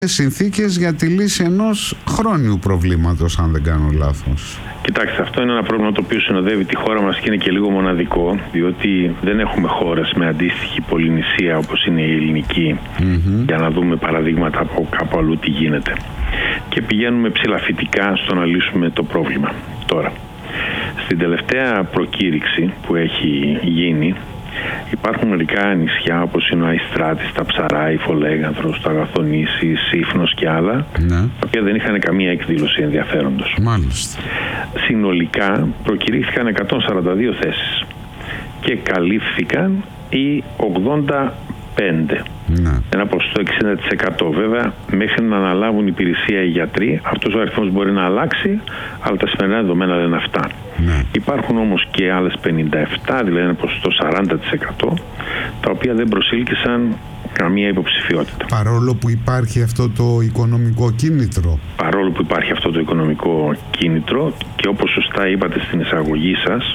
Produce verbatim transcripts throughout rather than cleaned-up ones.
συνθήκες για τη λύση ενός χρόνιου προβλήματος, αν δεν κάνω λάθος. Κοιτάξτε, αυτό είναι ένα πρόβλημα το οποίο συνοδεύει τη χώρα μας και είναι και λίγο μοναδικό, διότι δεν έχουμε χώρες με αντίστοιχη πολυνησία όπως είναι η ελληνική, mm-hmm. για να δούμε παραδείγματα από κάπου αλλού τι γίνεται. Και πηγαίνουμε ψηλαφιτικά στο να λύσουμε το πρόβλημα. Τώρα, στην τελευταία προκήρυξη που έχει γίνει, υπάρχουν μερικά νησιά όπως είναι ο Αϊστράτης, τα Ψαρά, η Φολέγανθρος, το Αγαθονήσι, η Σύφνος και άλλα, ναι. τα οποία δεν είχαν καμία εκδήλωση ενδιαφέροντος. Μάλιστα. Συνολικά προκηρύχθηκαν εκατόν σαράντα δύο θέσεις και καλύφθηκαν οι ογδόντα πέντε. Ναι. Ένα ποσοστό εξήντα τοις εκατό. Βέβαια, μέχρι να αναλάβουν υπηρεσία οι γιατροί, αυτός ο αριθμός μπορεί να αλλάξει, αλλά τα σημερινά δεδομένα λένε αυτά. Ναι. Υπάρχουν όμως και άλλες πενήντα επτά, δηλαδή ένα ποσοστό σαράντα τοις εκατό, τα οποία δεν προσήλκησαν καμία υποψηφιότητα. Παρόλο που υπάρχει αυτό το οικονομικό κίνητρο. Παρόλο που υπάρχει αυτό το οικονομικό κίνητρο και όπως σωστά είπατε στην εισαγωγή σας,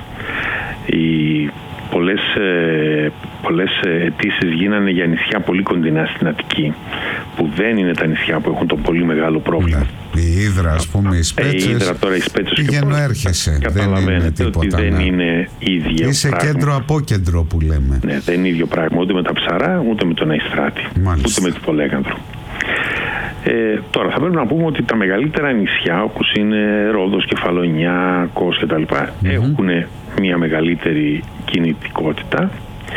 οι πολλές, ε, πολλές αιτήσεις γίνανε για νησιά πολύ κοντινά στην Αττική, που δεν είναι τα νησιά που έχουν το πολύ μεγάλο πρόβλημα. Ναι. Η Ύδρα, ας πούμε, οι Σπέτσες, ε, η Ύδρα, τώρα οι Σπέτσες πηγαίνω έρχεσαι. Καταλαβαίνετε ότι δεν ναι. είναι ίδιο Είσαι πράγμα. κέντρο από κέντρο που λέμε. Ναι, δεν είναι ίδιο πράγμα ούτε με τα Ψαρά, ούτε με τον Αϊστράτη, ούτε με την Φολέγανθρο. Ε, τώρα θα πρέπει να πούμε ότι τα μεγαλύτερα νησιά, όπως είναι Ρόδος, Κεφαλονιά, Κos κτλ, mm-hmm. έχουν μια μεγαλύτερη κινητικότητα.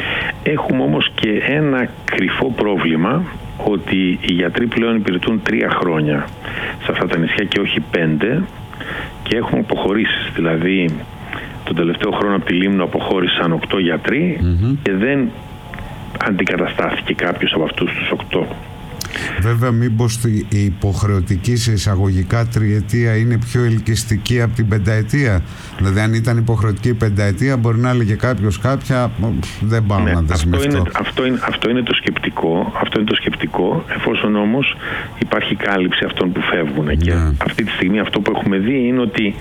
Έχουμε όμως και ένα κρυφό πρόβλημα, ότι οι γιατροί πλέον υπηρετούν τρία χρόνια σε αυτά τα νησιά και όχι πέντε, και έχουν αποχωρήσεις. Δηλαδή τον τελευταίο χρόνο από τη Λίμνο αποχώρησαν οκτώ γιατροί, mm-hmm. και δεν αντικαταστάθηκε κάποιος από αυτούς τους οκτώ. Βέβαια, μήπως η υποχρεωτική σε εισαγωγικά τριετία είναι πιο ελκυστική από την πενταετία? Δηλαδή, αν ήταν υποχρεωτική η πενταετία, μπορεί να έλεγε κάποιος κάποια, δεν πάω ναι, να δεσμευτώ. Αυτό είναι, αυτό, είναι, αυτό είναι το σκεπτικό, αυτό είναι το σκεπτικό, εφόσον όμως υπάρχει κάλυψη αυτών που φεύγουν. Ναι. Και αυτή τη στιγμή αυτό που έχουμε δει είναι ότι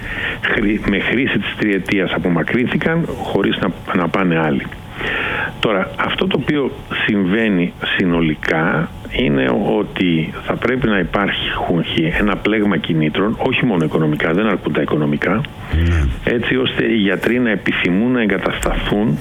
με χρήση της τριετίας απομακρύνθηκαν χωρίς να, να πάνε άλλοι. Τώρα, αυτό το οποίο συμβαίνει συνολικά είναι ότι θα πρέπει να υπάρχει ένα πλέγμα κινήτρων, όχι μόνο οικονομικά, δεν αρκούν τα οικονομικά, mm. έτσι ώστε οι γιατροί να επιθυμούν να εγκατασταθούν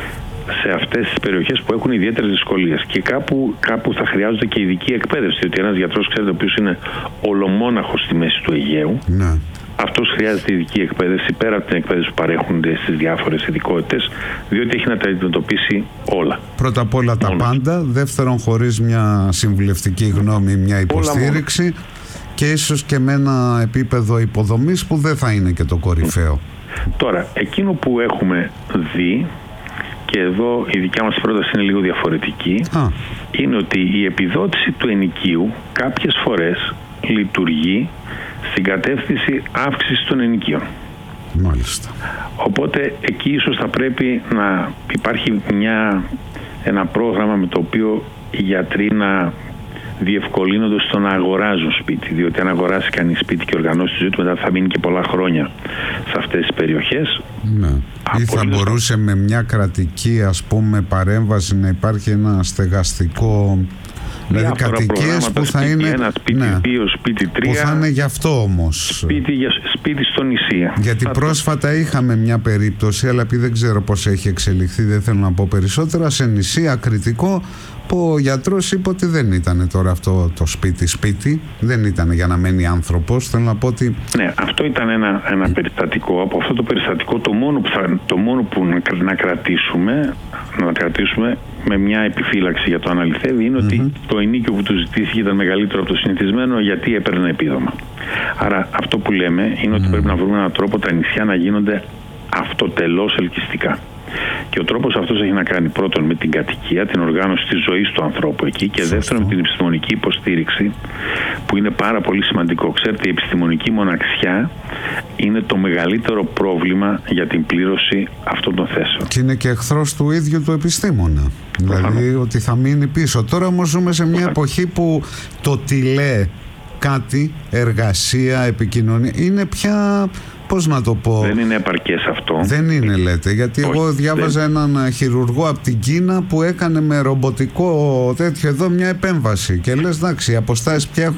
σε αυτές τις περιοχές που έχουν ιδιαίτερες δυσκολίες, και κάπου, κάπου θα χρειάζονται και ειδική εκπαίδευση, διότι ένας γιατρός, ξέρετε, ο οποίος είναι ολομόναχος στη μέση του Αιγαίου, mm. αυτός χρειάζεται ειδική εκπαίδευση πέρα από την εκπαίδευση που παρέχονται στις διάφορες ειδικότητες, διότι έχει να τα αντιμετωπίσει όλα. Πρώτα απ' όλα τα Μόνος. πάντα. Δεύτερον, χωρίς μια συμβουλευτική γνώμη, μια υποστήριξη, και ίσως και με ένα επίπεδο υποδομής που δεν θα είναι και το κορυφαίο. Τώρα, εκείνο που έχουμε δει, και εδώ η δικιά μας πρόταση είναι λίγο διαφορετική, Α. είναι ότι η επιδότηση του ενοικίου κάποιες φορές λειτουργεί στην κατεύθυνση αύξησης των ενοικίων. Μάλιστα. Οπότε εκεί ίσως θα πρέπει να υπάρχει μια, ένα πρόγραμμα με το οποίο οι γιατροί να διευκολύνονται στο να αγοράζουν σπίτι, διότι αν αγοράσει κανείς σπίτι και οργανώσει τη ζωή του, μετά θα μείνει και πολλά χρόνια σε αυτές τις περιοχές. Ναι. Ή θα μπορούσε με μια κρατική, ας πούμε, παρέμβαση να υπάρχει ένα στεγαστικό, δηλαδή κατοικίες που θα είναι ένα, σπίτι ναι, δύο, σπίτι τρία, που θα είναι γι' αυτό όμως σπίτι, σπίτι στο νησί. Γιατί θα πρόσφατα είχαμε μια περίπτωση, αλλά επειδή δεν ξέρω πώς έχει εξελιχθεί, δεν θέλω να πω περισσότερα, σε νησί ακριτικό, που ο γιατρός είπε ότι δεν ήταν τώρα αυτό το σπίτι σπίτι, δεν ήταν για να μένει άνθρωπος. Θέλω να πω ότι... Ναι, αυτό ήταν ένα, ένα περιστατικό. Από αυτό το περιστατικό το μόνο που, θα, το μόνο που να, να κρατήσουμε να κρατήσουμε με μια επιφύλαξη για το αν αληθεύει είναι mm-hmm. ότι το ενίκιο που του ζητήθηκε ήταν μεγαλύτερο από το συνηθισμένο, γιατί έπαιρνε επίδομα. Άρα αυτό που λέμε είναι ότι mm-hmm. πρέπει να βρούμε έναν τρόπο τα νησιά να γίνονται αυτοτελώς ελκυστικά. Και ο τρόπος αυτός έχει να κάνει πρώτον με την κατοικία, την οργάνωση της ζωής του ανθρώπου εκεί, και δεύτερον με την επιστημονική υποστήριξη, που είναι πάρα πολύ σημαντικό. Ξέρετε, η επιστημονική μοναξιά είναι το μεγαλύτερο πρόβλημα για την πλήρωση αυτών των θέσεων. Και είναι και εχθρός του ίδιου του επιστήμονα. Προφανώς. Δηλαδή ότι θα μείνει πίσω. Τώρα όμως ζούμε σε μια Προφανώς. εποχή που το τι λέει κάτι, εργασία, επικοινωνία, είναι πια... Πώς να το πω. Δεν είναι επαρκές αυτό. Δεν είναι, λέτε. Γιατί Όχι, εγώ διάβαζα δεν... έναν χειρουργό από την Κίνα που έκανε με ρομποτικό τέτοιο εδώ μια επέμβαση. Και λες, εντάξει, οι αποστάσεις πια έχουν